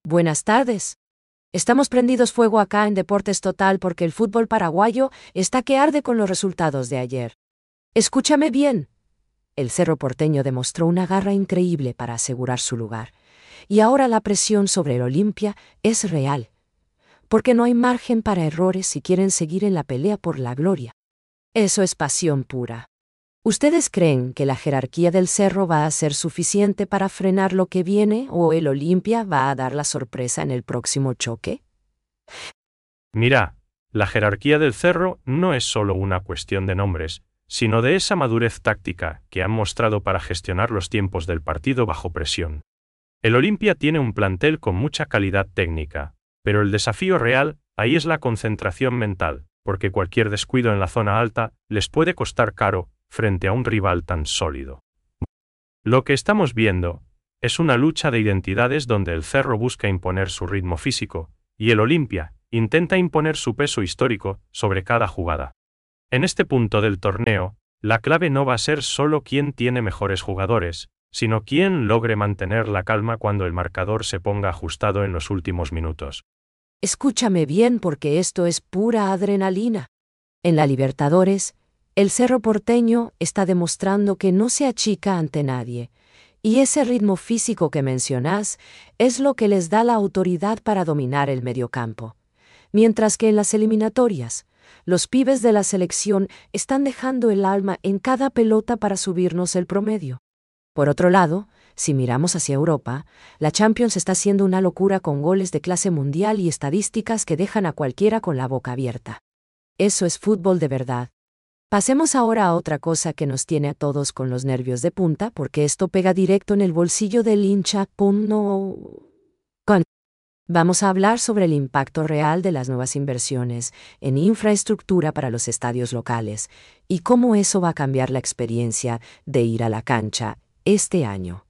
Buenas tardes. Estamos prendidos fuego acá en Deportes Total porque el fútbol paraguayo está que arde con los resultados de ayer. Escúchame bien. El Cerro Porteño demostró una garra increíble para asegurar su lugar. Y ahora la presión sobre el Olimpia es real. Porque no hay margen para errores si quieren seguir en la pelea por la gloria. Eso es pasión pura. ¿Ustedes creen que la jerarquía del Cerro va a ser suficiente para frenar lo que viene o el Olimpia va a dar la sorpresa en el próximo choque? Mira, la jerarquía del Cerro no es solo una cuestión de nombres, sino de esa madurez táctica que han mostrado para gestionar los tiempos del partido bajo presión. El Olimpia tiene un plantel con mucha calidad técnica, pero el desafío real ahí es la concentración mental, porque cualquier descuido en la zona alta les puede costar caro frente a un rival tan sólido. Lo que estamos viendo es una lucha de identidades donde el Cerro busca imponer su ritmo físico, y el Olimpia intenta imponer su peso histórico sobre cada jugada. En este punto del torneo, la clave no va a ser solo quién tiene mejores jugadores, sino quién logre mantener la calma cuando el marcador se ponga ajustado en los últimos minutos. Escúchame bien porque esto es pura adrenalina. En la Libertadores, el Cerro Porteño está demostrando que no se achica ante nadie, y ese ritmo físico que mencionás es lo que les da la autoridad para dominar el mediocampo. Mientras que en las eliminatorias, los pibes de la selección están dejando el alma en cada pelota para subirnos el promedio. Por otro lado, si miramos hacia Europa, la Champions está siendo una locura con goles de clase mundial y estadísticas que dejan a cualquiera con la boca abierta. Eso es fútbol de verdad. Pasemos ahora a otra cosa que nos tiene a todos con los nervios de punta porque esto pega directo en el bolsillo del hincha. Vamos a hablar sobre el impacto real de las nuevas inversiones en infraestructura para los estadios locales y cómo eso va a cambiar la experiencia de ir a la cancha este año.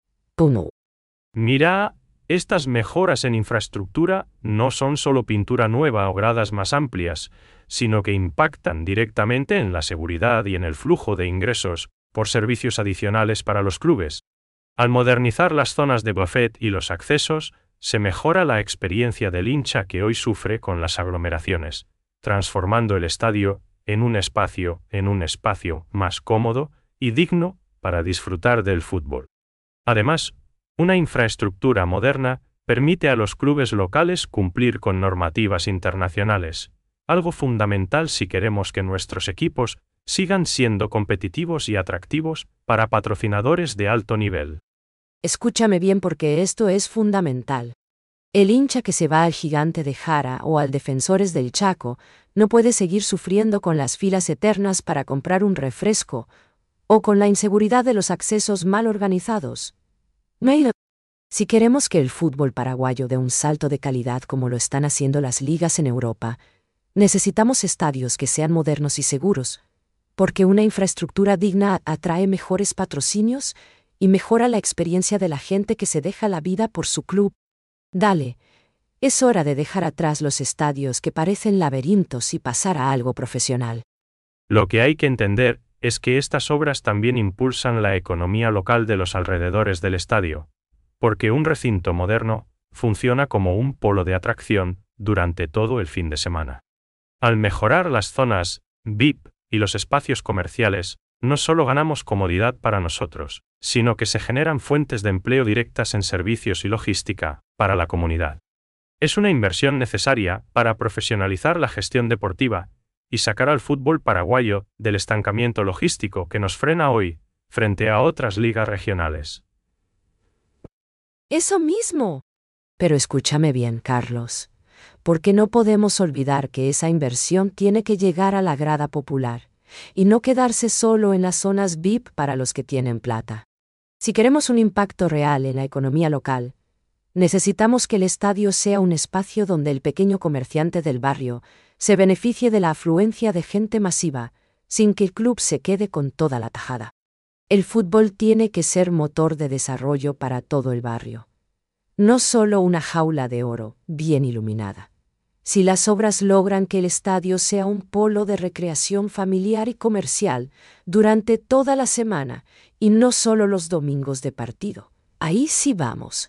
Mira, estas mejoras en infraestructura no son solo pintura nueva o gradas más amplias, sino que impactan directamente en la seguridad y en el flujo de ingresos por servicios adicionales para los clubes. Al modernizar las zonas de buffet y los accesos, se mejora la experiencia del hincha que hoy sufre con las aglomeraciones, transformando el estadio en un espacio más cómodo y digno para disfrutar del fútbol. Además, una infraestructura moderna permite a los clubes locales cumplir con normativas internacionales, algo fundamental si queremos que nuestros equipos sigan siendo competitivos y atractivos para patrocinadores de alto nivel. Escúchame bien porque esto es fundamental. El hincha que se va al Gigante de Jara o al Defensores del Chaco no puede seguir sufriendo con las filas eternas para comprar un refresco o con la inseguridad de los accesos mal organizados. Si queremos que el fútbol paraguayo dé un salto de calidad como lo están haciendo las ligas en Europa, necesitamos estadios que sean modernos y seguros, porque una infraestructura digna atrae mejores patrocinios y mejora la experiencia de la gente que se deja la vida por su club. Dale, es hora de dejar atrás los estadios que parecen laberintos y pasar a algo profesional. Lo que hay que entender es que estas obras también impulsan la economía local de los alrededores del estadio, porque un recinto moderno funciona como un polo de atracción durante todo el fin de semana. Al mejorar las zonas VIP y los espacios comerciales, no solo ganamos comodidad para nosotros, sino que se generan fuentes de empleo directas en servicios y logística para la comunidad. Es una inversión necesaria para profesionalizar la gestión deportiva y sacar al fútbol paraguayo del estancamiento logístico que nos frena hoy frente a otras ligas regionales. Eso mismo. Pero escúchame bien, Carlos, porque no podemos olvidar que esa inversión tiene que llegar a la grada popular y no quedarse solo en las zonas VIP para los que tienen plata. Si queremos un impacto real en la economía local, necesitamos que el estadio sea un espacio donde el pequeño comerciante del barrio se beneficie de la afluencia de gente masiva, sin que el club se quede con toda la tajada. El fútbol tiene que ser motor de desarrollo para todo el barrio. No solo una jaula de oro, bien iluminada. Si las obras logran que el estadio sea un polo de recreación familiar y comercial durante toda la semana y no solo los domingos de partido, ahí sí vamos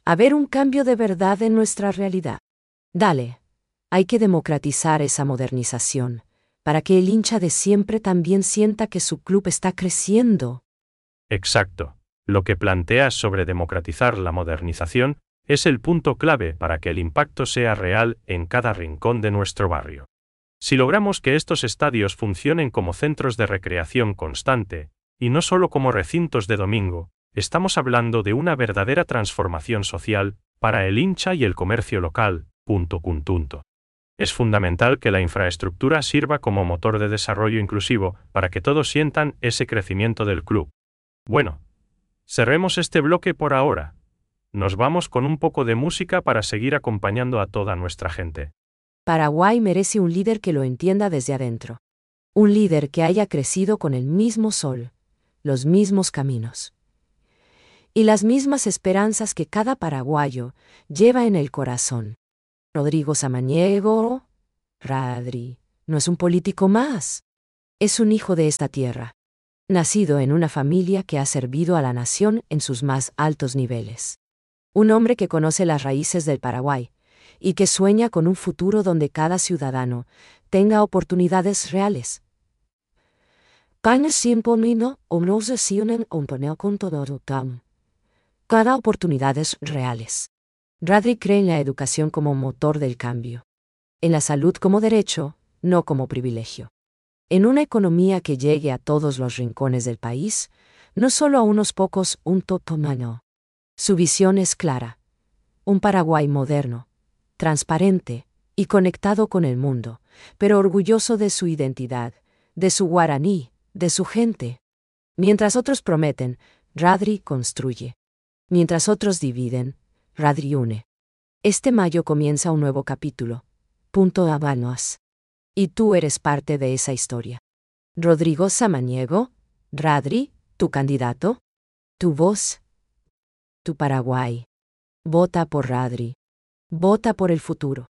a ver un cambio de verdad en nuestra realidad. Dale, hay que democratizar esa modernización, para que el hincha de siempre también sienta que su club está creciendo. Exacto. Lo que planteas sobre democratizar la modernización es el punto clave para que el impacto sea real en cada rincón de nuestro barrio. Si logramos que estos estadios funcionen como centros de recreación constante, y no solo como recintos de domingo, estamos hablando de una verdadera transformación social para el hincha y el comercio local. Es fundamental que la infraestructura sirva como motor de desarrollo inclusivo para que todos sientan ese crecimiento del club. Bueno, cerremos este bloque por ahora. Nos vamos con un poco de música para seguir acompañando a toda nuestra gente. Paraguay merece un líder que lo entienda desde adentro. Un líder que haya crecido con el mismo sol, los mismos caminos y las mismas esperanzas que cada paraguayo lleva en el corazón. Rodrigo Samaniego, Radri, no es un político más. Es un hijo de esta tierra, nacido en una familia que ha servido a la nación en sus más altos niveles. Un hombre que conoce las raíces del Paraguay y que sueña con un futuro donde cada ciudadano tenga oportunidades reales. Cada oportunidades reales. Radri cree en la educación como motor del cambio. En la salud como derecho, no como privilegio. En una economía que llegue a todos los rincones del país, no solo a unos pocos, un totomano. Su visión es clara. Un Paraguay moderno, transparente y conectado con el mundo, pero orgulloso de su identidad, de su guaraní, de su gente. Mientras otros prometen, Radri construye. Mientras otros dividen, Radri une. Este mayo comienza un nuevo capítulo. Punto Habanos. Y tú eres parte de esa historia. Rodrigo Samaniego, Radri, tu candidato, tu voz, tu Paraguay. Vota por Radri. Vota por el futuro.